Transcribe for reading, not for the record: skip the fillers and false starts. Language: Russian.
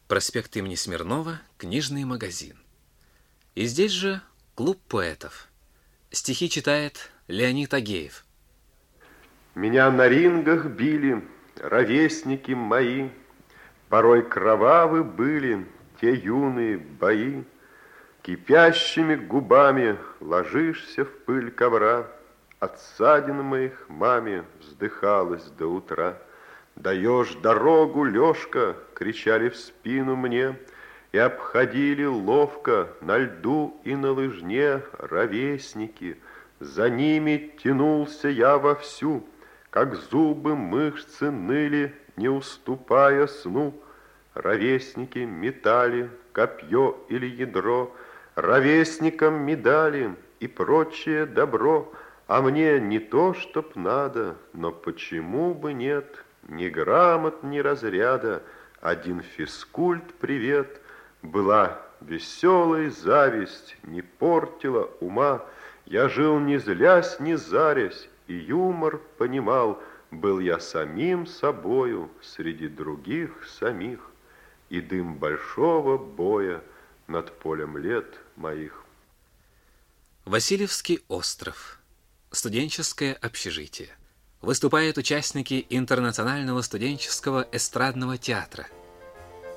Проспект имени Смирнова, книжный магазин. И здесь же клуб поэтов. Стихи читает Леонид Агеев. Меня на рингах били ровесники мои, порой кровавы были те юные бои. Кипящими губами ложишься в пыль ковра, от ссадин моих маме вздыхалась до утра. Даешь дорогу, Лёшка, кричали в спину мне, и обходили ловко на льду и на лыжне ровесники. За ними тянулся я вовсю, как зубы мышцы ныли, не уступая сну. Ровесники метали копье или ядро, ровесникам медали и прочее добро. А мне не то, чтоб надо, но почему бы нет? Ни грамот, ни разряда, один физкульт привет. Была веселая зависть, не портила ума. Я жил не злясь, не зарясь, и юмор понимал. Был я самим собою среди других самих, и дым большого боя над полем лет моих. Васильевский остров. Студенческое общежитие. Выступают участники Интернационального студенческого эстрадного театра.